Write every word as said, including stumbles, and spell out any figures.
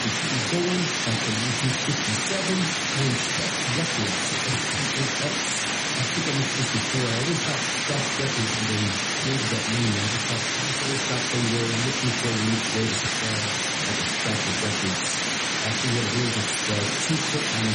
going back in nineteen fifty-seven and set records for T A X. I think I'm fifty-four. I always thought Scratch Records when they made that name. I just thought, I always thought they were looking for a unique way to spell like a Scratch Records. Actually, what it is, it's uh, two foot on